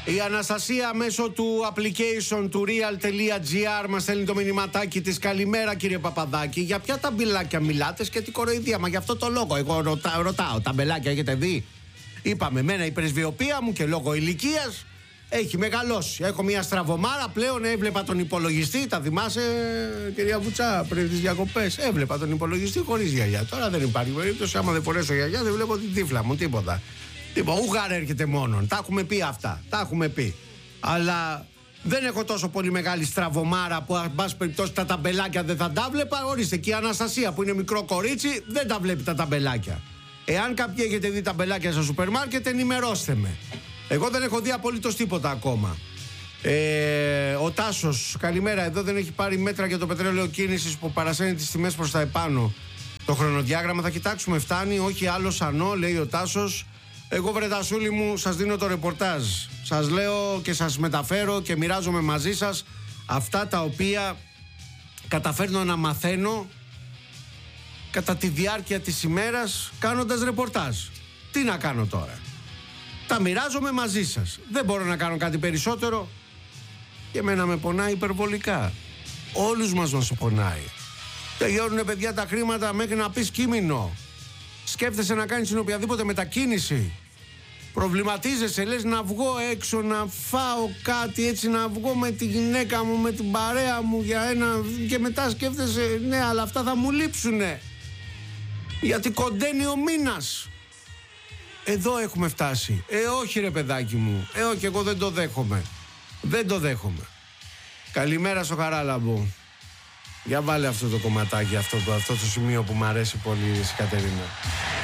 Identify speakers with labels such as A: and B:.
A: Η Αναστασία μέσω του application του real.gr μας στέλνει το μηνυματάκι της. Καλημέρα κύριε Παπαδάκη. Για ποια ταμπελάκια μιλάτε και τι κοροϊδία? Μα γι' αυτό το λόγο. Εγώ ρωτάω, ταμπελάκια έχετε δει? Είπαμε, εμένα η πρεσβειοποία μου και λόγω ηλικίας έχει μεγαλώσει. Έχω μια στραβωμάρα πλέον. Έβλεπα τον υπολογιστή. Τα θυμάσαι, κυρία Βουτσά, πριν τις διακοπές? Έβλεπα τον υπολογιστή χωρίς γιαγιά. Τώρα δεν υπάρχει περίπτωση. Άμα δεν φορέσω γιαγιά, δεν βλέπω την τύφλα μου, τίποτα. Ούγαρ έρχεται μόνον. Τα έχουμε πει αυτά. Τα έχουμε πει. Αλλά δεν έχω τόσο πολύ μεγάλη στραβωμάρα που, αν πάση περιπτώσει, τα ταμπελάκια δεν θα τα βλέπα. Ορίστε, και η Αναστασία που είναι μικρό κορίτσι δεν τα βλέπει τα ταμπελάκια. Εάν κάποιοι έχετε δει ταμπελάκια στο σούπερ μάρκετ, ενημερώστε με. Εγώ δεν έχω δει απολύτως τίποτα ακόμα. Ο Τάσος, καλημέρα. Εδώ δεν έχει πάρει μέτρα για το πετρέλαιο κίνησης που παρασένει τις τιμές προς τα επάνω. Το χρονοδιάγραμμα θα κοιτάξουμε, φτάνει. Όχι άλλο σανό, λέει ο Τάσος. Εγώ, βρετασούλη μου, σας δίνω το ρεπορτάζ. Σας λέω και σας μεταφέρω και μοιράζομαι μαζί σας αυτά τα οποία καταφέρνω να μαθαίνω κατά τη διάρκεια της ημέρας κάνοντας ρεπορτάζ. Τι να κάνω τώρα? Τα μοιράζομαι μαζί σας. Δεν μπορώ να κάνω κάτι περισσότερο. Και εμένα με πονάει υπερβολικά. Όλους μας πονάει. Τελειώνουνε, παιδιά, τα χρήματα μέχρι να πεις κείμενο. Σκέφτεσαι να κάνεις την οποιαδήποτε μετακίνηση. Προβληματίζεσαι, λες να βγω έξω, να φάω κάτι, έτσι να βγω με τη γυναίκα μου, με την παρέα μου για ένα... Και μετά σκέφτεσαι, ναι, αλλά αυτά θα μου λείψουνε. Γιατί κοντένει ο μήνας. Εδώ έχουμε φτάσει. Όχι ρε παιδάκι μου. Όχι, εγώ δεν το δέχομαι. Δεν το δέχομαι. Καλημέρα στο Χαράλαμπο. Για βάλε αυτό το κομματάκι, αυτό το σημείο που μου αρέσει πολύ, Κατερίνα.